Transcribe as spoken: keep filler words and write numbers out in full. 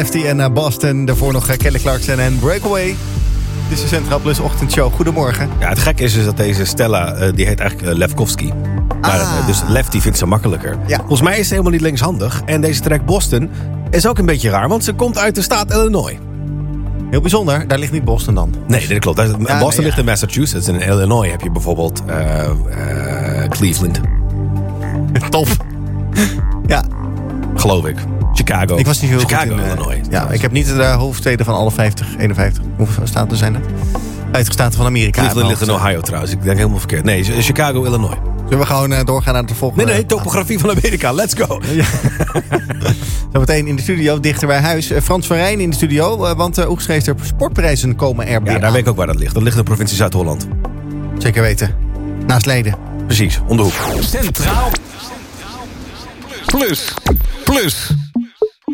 Lefty en uh, Boston. Daarvoor nog uh, Kelly Clarkson en Breakaway. Dit is de Centraal Plus ochtendshow. Goedemorgen. Ja, het gekke is dus dat deze Stella, uh, die heet eigenlijk uh, Lefkowski. Maar, Ah. uh, dus Lefty vindt ze makkelijker. Ja. Volgens mij is ze helemaal niet linkshandig. En deze track Boston is ook een beetje raar, want ze komt uit de staat Illinois. Heel bijzonder. Daar ligt niet Boston dan. Nee, dat klopt. Boston Ja, nee, ja. ligt in Massachusetts. En in Illinois heb je bijvoorbeeld uh, uh, Cleveland. Top. Ja. Geloof ik. Chicago. Ik was niet heel Chicago, goed in... uh, Illinois. ja, ik heb niet de uh, hoofdsteden van alle vijftig, eenenvijftig. Hoeveel staten zijn het? vijftig staten van Amerika. Cleveland ligt in Ohio trouwens. Ik denk helemaal verkeerd. Nee, Chicago, Illinois. Zullen we gewoon uh, doorgaan naar de volgende? Nee, nee, topografie van Amerika. Let's go. Ja. Zometeen in de studio, dichter bij huis. Uh, Frans van Rijn in de studio, uh, want uh, Oegstgeester sportprijzen komen er weer Ja, daar aan. weet ik ook waar dat ligt. Dat ligt in de provincie Zuid-Holland. Zeker weten. Naast Leiden. Precies, om de hoek. Centraal Plus. Plus.